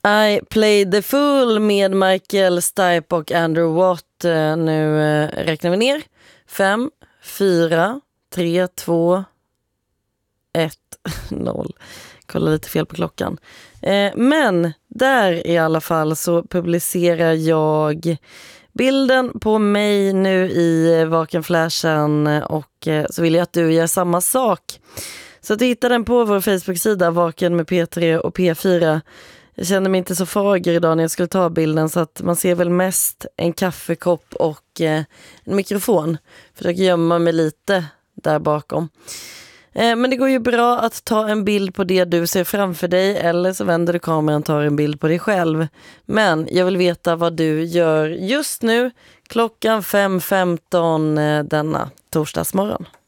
I Played the Fool med Michael Stipe och Andrew Watt. Nu räknar vi ner. 5, 4, 3, 2, 1, 0. Kolla lite fel på klockan. Men där i alla fall så publicerar jag bilden på mig nu i Vakenflashen och så vill jag att du gör samma sak. Så att du hittar den på vår Facebook-sida Vaken med P3 och P4. Jag kände mig inte så fager idag när jag skulle ta bilden så att man ser väl mest en kaffekopp och en mikrofon. Försöker gömma mig lite där bakom. Men det går ju bra att ta en bild på det du ser framför dig eller så vänder du kameran och tar en bild på dig själv. Men jag vill veta vad du gör just nu klockan 5:15 denna torsdagsmorgon.